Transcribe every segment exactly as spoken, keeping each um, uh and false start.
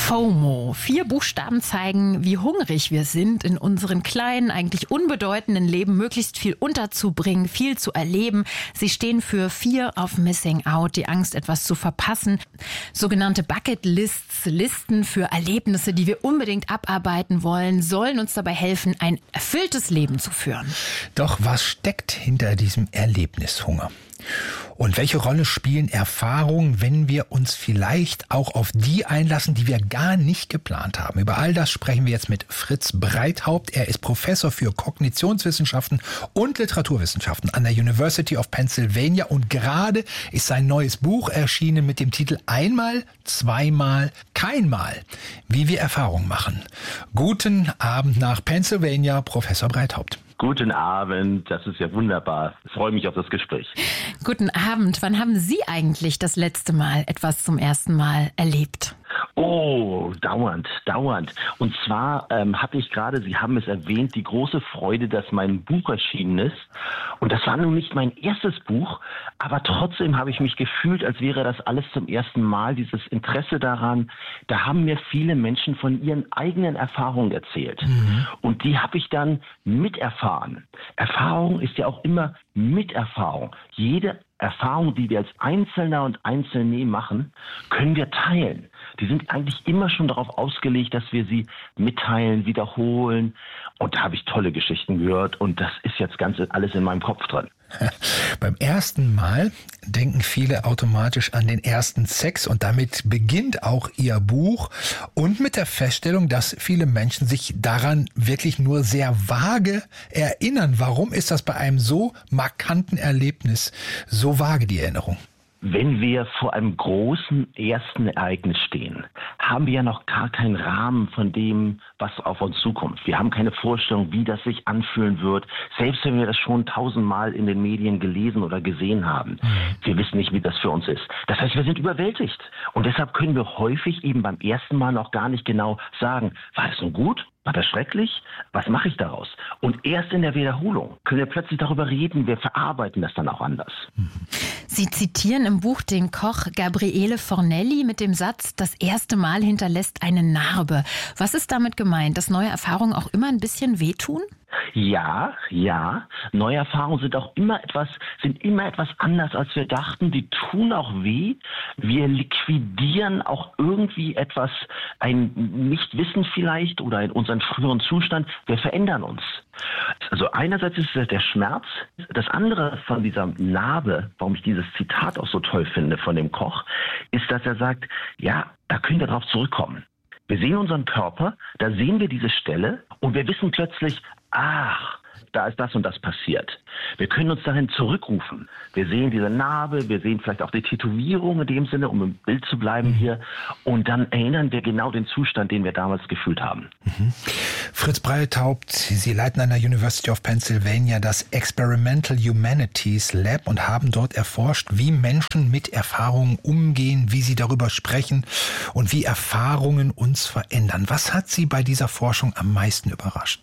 FOMO. Vier Buchstaben zeigen, wie hungrig wir sind, in unseren kleinen, eigentlich unbedeutenden Leben möglichst viel unterzubringen, viel zu erleben. Sie stehen für Fear of Missing Out, die Angst, etwas zu verpassen. Sogenannte Bucket Lists, Listen für Erlebnisse, die wir unbedingt abarbeiten wollen, sollen uns dabei helfen, ein erfülltes Leben zu führen. Doch was steckt hinter diesem Erlebnishunger? Und welche Rolle spielen Erfahrungen, wenn wir uns vielleicht auch auf die einlassen, die wir gar nicht geplant haben? Über all das sprechen wir jetzt mit Fritz Breithaupt. Er ist Professor für Kognitionswissenschaften und Literaturwissenschaften an der University of Pennsylvania. Und gerade ist sein neues Buch erschienen mit dem Titel Einmal, zweimal, keinmal. Wie wir Erfahrungen machen. Guten Abend nach Pennsylvania, Professor Breithaupt. Guten Abend, das ist ja wunderbar. Ich freue mich auf das Gespräch. Guten Abend. Wann haben Sie eigentlich das letzte Mal etwas zum ersten Mal erlebt? Oh, dauernd, dauernd. Und zwar ähm, hatte ich gerade, Sie haben es erwähnt, die große Freude, dass mein Buch erschienen ist. Und das war nun nicht mein erstes Buch, aber trotzdem habe ich mich gefühlt, als wäre das alles zum ersten Mal, dieses Interesse daran. Da haben mir viele Menschen von ihren eigenen Erfahrungen erzählt. Mhm. Und die habe ich dann miterfahren. Erfahrung ist ja auch immer Miterfahrung. Jede Erfahrungen, die wir als Einzelner und Einzelne machen, können wir teilen. Die sind eigentlich immer schon darauf ausgelegt, dass wir sie mitteilen, wiederholen. Und da habe ich tolle Geschichten gehört und das ist jetzt ganz alles in meinem Kopf drin. Beim ersten Mal denken viele automatisch an den ersten Sex und damit beginnt auch Ihr Buch und mit der Feststellung, dass viele Menschen sich daran wirklich nur sehr vage erinnern. Warum ist das bei einem so markanten Erlebnis so vage, die Erinnerung? Wenn wir vor einem großen ersten Ereignis stehen, haben wir ja noch gar keinen Rahmen von dem, was auf uns zukommt. Wir haben keine Vorstellung, wie das sich anfühlen wird, selbst wenn wir das schon tausendmal in den Medien gelesen oder gesehen haben. Wir wissen nicht, wie das für uns ist. Das heißt, wir sind überwältigt. Und deshalb können wir häufig eben beim ersten Mal noch gar nicht genau sagen, war es nun gut? War das schrecklich? Was mache ich daraus? Und erst in der Wiederholung können wir plötzlich darüber reden, wir verarbeiten das dann auch anders. Sie zitieren im Buch den Koch Gabriele Fornelli mit dem Satz, das erste Mal hinterlässt eine Narbe. Was ist damit gemeint, dass neue Erfahrungen auch immer ein bisschen wehtun? Ja, ja. Neue Erfahrungen sind auch immer etwas, sind immer etwas anders, als wir dachten. Die tun auch weh. Wir liquidieren auch irgendwie etwas, ein Nichtwissen vielleicht oder in unseren früheren Zustand. Wir verändern uns. Also einerseits ist es der Schmerz. Das andere von dieser Narbe, warum ich dieses Zitat auch so toll finde von dem Koch, ist, dass er sagt, ja, da können wir drauf zurückkommen. Wir sehen unseren Körper, da sehen wir diese Stelle und wir wissen plötzlich, ach, da ist das und das passiert. Wir können uns dahin zurückrufen. Wir sehen diese Narbe, wir sehen vielleicht auch die Tätowierung in dem Sinne, um im Bild zu bleiben hier. Und dann erinnern wir genau den Zustand, den wir damals gefühlt haben. Mhm. Fritz Breithaupt, Sie leiten an der University of Pennsylvania das Experimental Humanities Lab und haben dort erforscht, wie Menschen mit Erfahrungen umgehen, wie sie darüber sprechen und wie Erfahrungen uns verändern. Was hat Sie bei dieser Forschung am meisten überrascht?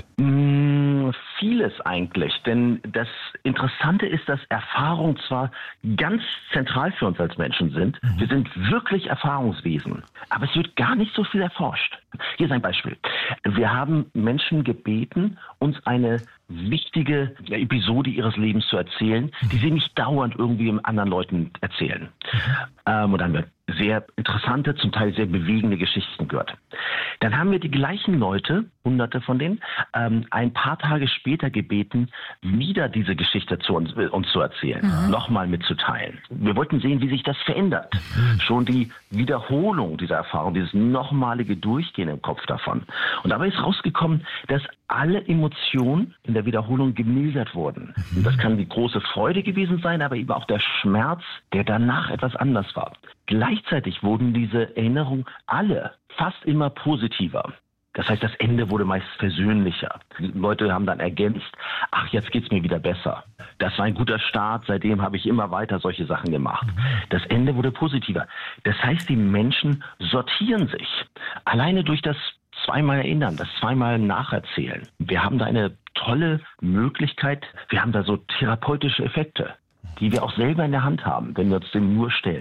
Mm, vieles eigentlich, denn das Interessante ist, dass Erfahrungen zwar ganz zentral für uns als Menschen sind, mhm. wir sind wirklich Erfahrungswesen, aber es wird gar nicht so viel erforscht. Hier ist ein Beispiel. Wir haben Menschen gebeten, uns eine wichtige Episode ihres Lebens zu erzählen, die sie nicht dauernd irgendwie anderen Leuten erzählen. Mhm. Ähm, und dann haben wir sehr interessante, zum Teil sehr bewegende Geschichten gehört. Dann haben wir die gleichen Leute, hunderte von denen, ähm, ein paar Tage später gebeten, wieder diese Geschichte zu uns, uns zu erzählen, mhm. nochmal mitzuteilen. Wir wollten sehen, wie sich das verändert. Mhm. Schon die Wiederholung dieser Erfahrung, dieses nochmalige Durchgehen im Kopf davon. Und dabei ist rausgekommen, dass alle Emotionen in der Wiederholung gemildert wurden. Mhm. Und das kann die große Freude gewesen sein, aber eben auch der Schmerz, der danach etwas anders war. Gleichzeitig wurden diese Erinnerungen alle fast immer positiver. Das heißt, das Ende wurde meist versöhnlicher. Die Leute haben dann ergänzt, ach, jetzt geht's mir wieder besser. Das war ein guter Start, seitdem habe ich immer weiter solche Sachen gemacht. Das Ende wurde positiver. Das heißt, die Menschen sortieren sich. Alleine durch das zweimal erinnern, das zweimal nacherzählen. Wir haben da eine tolle Möglichkeit, wir haben da so therapeutische Effekte, die wir auch selber in der Hand haben, wenn wir uns dem nur stellen.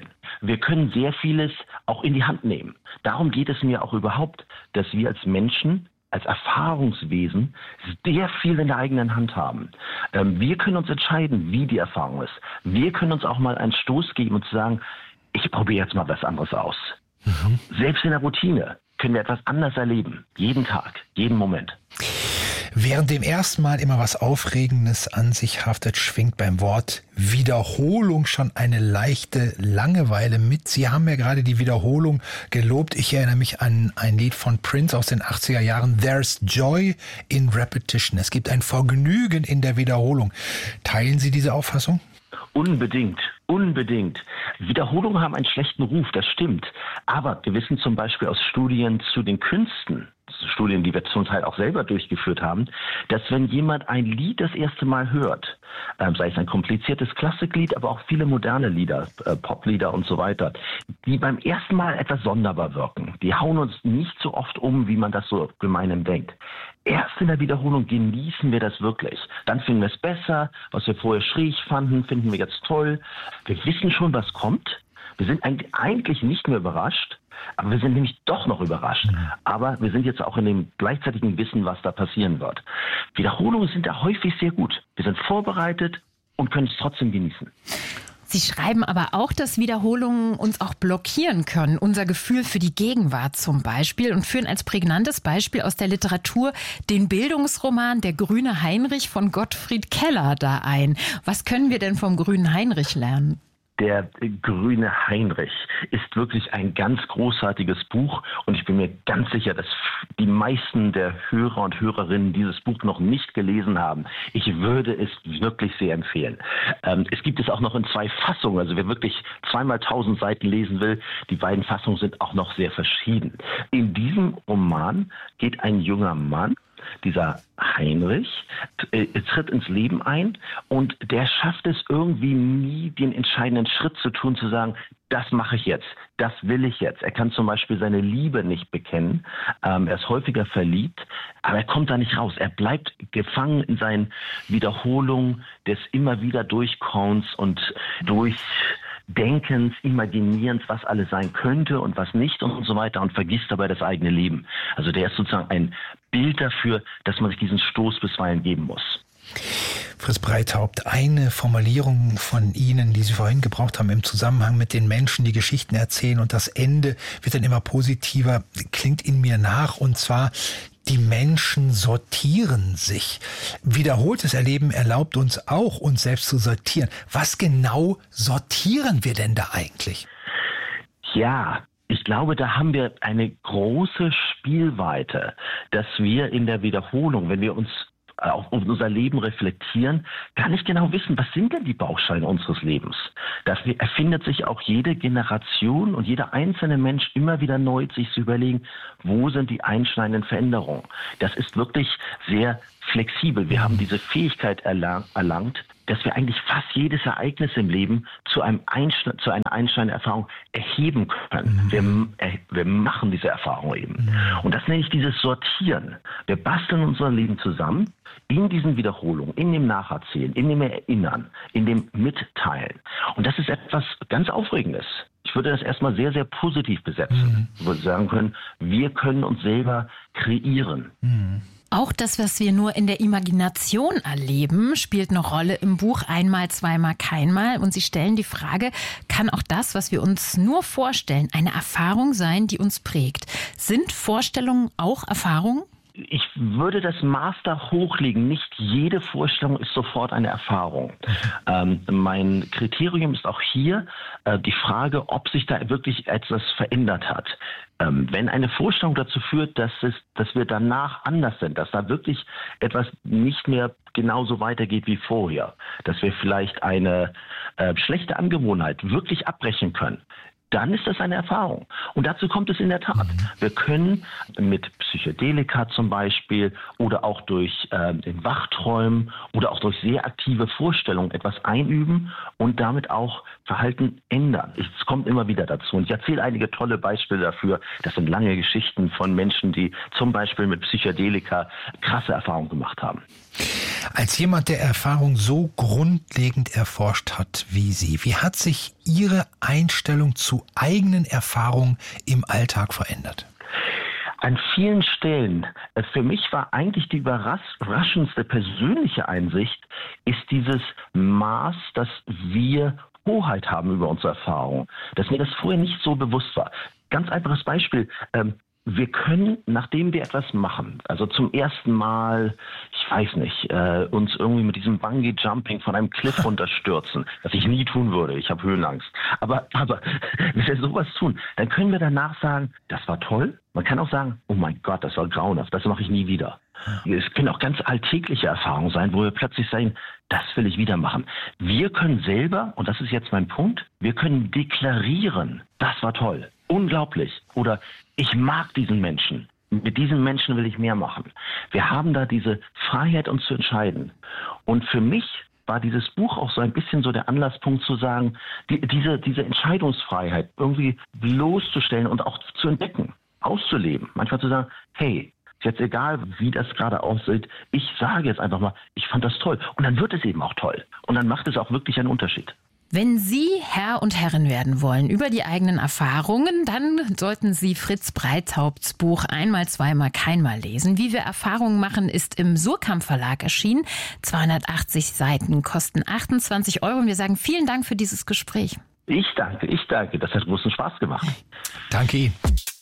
wir können sehr vieles auch in die Hand nehmen. Darum geht es mir auch überhaupt, dass wir als Menschen, als Erfahrungswesen sehr viel in der eigenen Hand haben. Ähm, wir können uns entscheiden, wie die Erfahrung ist. Wir können uns auch mal einen Stoß geben und sagen, ich probiere jetzt mal was anderes aus. Mhm. Selbst in der Routine können wir etwas anders erleben. Jeden Tag, jeden Moment. Während dem ersten Mal immer was Aufregendes an sich haftet, schwingt beim Wort Wiederholung schon eine leichte Langeweile mit. Sie haben ja gerade die Wiederholung gelobt. Ich erinnere mich an ein Lied von Prince aus den achtziger Jahren, There's Joy in Repetition. Es gibt ein Vergnügen in der Wiederholung. Teilen Sie diese Auffassung? Unbedingt, unbedingt. Wiederholungen haben einen schlechten Ruf, das stimmt. Aber wir wissen zum Beispiel aus Studien zu den Künsten, Studien, die wir zum Teil auch selber durchgeführt haben, dass wenn jemand ein Lied das erste Mal hört, ähm, sei es ein kompliziertes Klassiklied, aber auch viele moderne Lieder, äh, Poplieder und so weiter, die beim ersten Mal etwas sonderbar wirken. Die hauen uns nicht so oft um, wie man das so gemeinhin denkt. Erst in der Wiederholung genießen wir das wirklich. Dann finden wir es besser. Was wir vorher schräg fanden, finden wir jetzt toll. Wir wissen schon, was kommt. Wir sind eigentlich nicht mehr überrascht, aber wir sind nämlich doch noch überrascht. Aber wir sind jetzt auch in dem gleichzeitigen Wissen, was da passieren wird. Wiederholungen sind da häufig sehr gut. Wir sind vorbereitet und können es trotzdem genießen. Sie schreiben aber auch, dass Wiederholungen uns auch blockieren können, unser Gefühl für die Gegenwart zum Beispiel, und führen als prägnantes Beispiel aus der Literatur den Bildungsroman Der grüne Heinrich von Gottfried Keller da ein. Was können wir denn vom grünen Heinrich lernen? Der grüne Heinrich ist wirklich ein ganz großartiges Buch und ich bin mir ganz sicher, dass die meisten der Hörer und Hörerinnen dieses Buch noch nicht gelesen haben. Ich würde es wirklich sehr empfehlen. Ähm, es gibt es auch noch in zwei Fassungen, also wer wirklich zweimal tausend Seiten lesen will, die beiden Fassungen sind auch noch sehr verschieden. In diesem Roman geht ein junger Mann, dieser Heinrich, äh, tritt ins Leben ein und der schafft es irgendwie nie, den entscheidenden Schritt zu tun, zu sagen, das mache ich jetzt, das will ich jetzt. Er kann zum Beispiel seine Liebe nicht bekennen, ähm, er ist häufiger verliebt, aber er kommt da nicht raus. Er bleibt gefangen in seinen Wiederholungen des immer wieder Durchkommens und durch Denkens, Imaginierens, was alles sein könnte und was nicht und so weiter und vergisst dabei das eigene Leben. Also der ist sozusagen ein Bild dafür, dass man sich diesen Stoß bisweilen geben muss. Fritz Breithaupt, eine Formulierung von Ihnen, die Sie vorhin gebraucht haben im Zusammenhang mit den Menschen, die Geschichten erzählen und das Ende wird dann immer positiver, klingt in mir nach, und zwar: Die Menschen sortieren sich. Wiederholtes Erleben erlaubt uns auch, uns selbst zu sortieren. Was genau sortieren wir denn da eigentlich? Ja, ich glaube, da haben wir eine große Spielweite, dass wir in der Wiederholung, wenn wir uns auf unser Leben reflektieren, gar nicht genau wissen, was sind denn die Bausteine unseres Lebens. Da erfindet sich auch jede Generation und jeder einzelne Mensch immer wieder neu, sich zu überlegen, wo sind die einschneidenden Veränderungen. Das ist wirklich sehr flexibel. Wir haben diese Fähigkeit erlang- erlangt, dass wir eigentlich fast jedes Ereignis im Leben zu einem Einschn- zu einer einschneidenden Erfahrung erheben können. Mhm. Wir, äh, wir machen diese Erfahrung eben. Mhm. Und das nenne ich dieses Sortieren. Wir basteln unser Leben zusammen in diesen Wiederholungen, in dem Nacherzählen, in dem Erinnern, in dem Mitteilen. Und das ist etwas ganz Aufregendes. Ich würde das erstmal sehr, sehr positiv besetzen. Mhm. Ich würde sagen können, wir können uns selber kreieren. Mhm. Auch das, was wir nur in der Imagination erleben, spielt eine Rolle im Buch Einmal, zweimal, keinmal. Und Sie stellen die Frage, kann auch das, was wir uns nur vorstellen, eine Erfahrung sein, die uns prägt? Sind Vorstellungen auch Erfahrungen? Ich würde das Maß da hochlegen. Nicht jede Vorstellung ist sofort eine Erfahrung. Ähm, mein Kriterium ist auch hier äh, die Frage, ob sich da wirklich etwas verändert hat. Ähm, wenn eine Vorstellung dazu führt, dass es, dass wir danach anders sind, dass da wirklich etwas nicht mehr genauso weitergeht wie vorher, dass wir vielleicht eine äh, schlechte Angewohnheit wirklich abbrechen können, dann ist das eine Erfahrung. Und dazu kommt es in der Tat. Wir können mit Psychedelika zum Beispiel oder auch durch äh, den Wachträumen oder auch durch sehr aktive Vorstellungen etwas einüben und damit auch Verhalten ändern. Es kommt immer wieder dazu. Und ich erzähle einige tolle Beispiele dafür. Das sind lange Geschichten von Menschen, die zum Beispiel mit Psychedelika krasse Erfahrungen gemacht haben. Als jemand, der Erfahrung so grundlegend erforscht hat wie Sie, wie hat sich Ihre Einstellung zu eigenen Erfahrungen im Alltag verändert? An vielen Stellen. Für mich war eigentlich die überraschendste persönliche Einsicht, ist dieses Maß, dass wir Hoheit haben über unsere Erfahrungen. Dass mir das vorher nicht so bewusst war. Ganz einfaches Beispiel. Ähm, Wir können, nachdem wir etwas machen, also zum ersten Mal, ich weiß nicht, äh, uns irgendwie mit diesem Bungee-Jumping von einem Cliff runterstürzen, was ich nie tun würde, ich habe Höhenangst. Aber, aber wenn wir sowas tun, dann können wir danach sagen, das war toll. Man kann auch sagen, oh mein Gott, das war grauenhaft, das mache ich nie wieder. Es können auch ganz alltägliche Erfahrungen sein, wo wir plötzlich sagen, das will ich wieder machen. Wir können selber, und das ist jetzt mein Punkt, wir können deklarieren, das war toll. Unglaublich. Oder ich mag diesen Menschen. Mit diesem Menschen will ich mehr machen. Wir haben da diese Freiheit, uns zu entscheiden. Und für mich war dieses Buch auch so ein bisschen so der Anlasspunkt zu sagen, die, diese, diese Entscheidungsfreiheit irgendwie bloßzustellen und auch zu entdecken, auszuleben. Manchmal zu sagen, hey, ist jetzt egal, wie das gerade aussieht, ich sage jetzt einfach mal, ich fand das toll. Und dann wird es eben auch toll. Und dann macht es auch wirklich einen Unterschied. Wenn Sie Herr und Herrin werden wollen über die eigenen Erfahrungen, dann sollten Sie Fritz Breithaupts Buch Einmal, zweimal, keinmal lesen. Wie wir Erfahrungen machen, ist im Surkamp Verlag erschienen. zweihundertachtzig Seiten, kosten achtundzwanzig Euro. Und wir sagen vielen Dank für dieses Gespräch. Ich danke, ich danke. Das hat großen Spaß gemacht. Danke Ihnen.